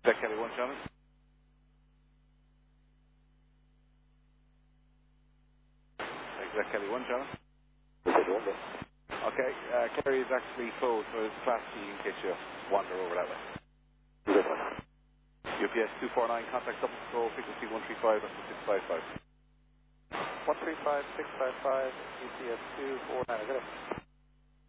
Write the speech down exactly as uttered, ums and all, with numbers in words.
Jack Kelly one, Shannon. Jack Kelly one, Shannon. Okay, uh, Kerry is actually closed, so it's class C in case you wander over that way. U P S two four nine, contact double control, frequency one three five and six five five. one three five, six five five, U P S two four nine, I got it.